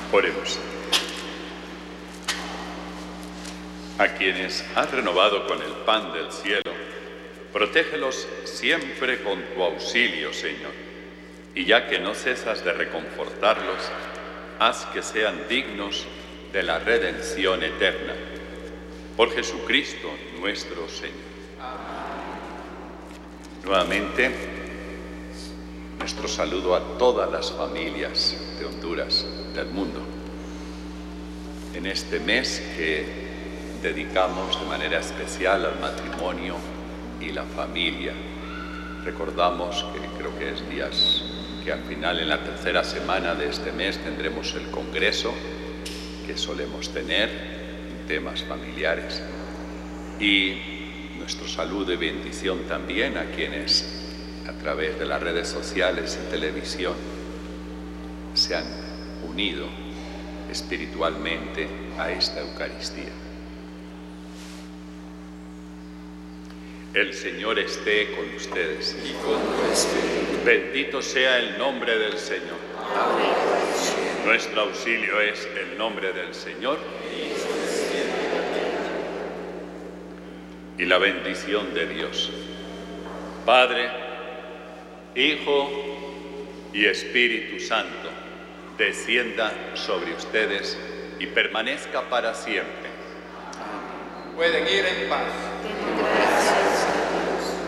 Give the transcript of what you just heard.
Oremos. A quienes has renovado con el pan del cielo, protégelos siempre con tu auxilio, Señor. Y ya que no cesas de reconfortarlos, haz que sean dignos de la redención eterna. Por Jesucristo nuestro Señor. Nuevamente, nuestro saludo a todas las familias de Honduras, del mundo. En este mes que dedicamos de manera especial al matrimonio y la familia, recordamos que creo que es días que al final, en la tercera semana de este mes, tendremos el congreso que solemos tener en temas familiares. Y nuestro saludo y bendición también a quienes a través de las redes sociales y televisión se han unido espiritualmente a esta Eucaristía. El Señor esté con ustedes. Y con tu espíritu. Bendito sea el nombre del Señor. Amén. Nuestro auxilio es el nombre del Señor. Y la bendición de Dios, Padre, Hijo y Espíritu Santo, descienda sobre ustedes y permanezca para siempre. Pueden ir en paz.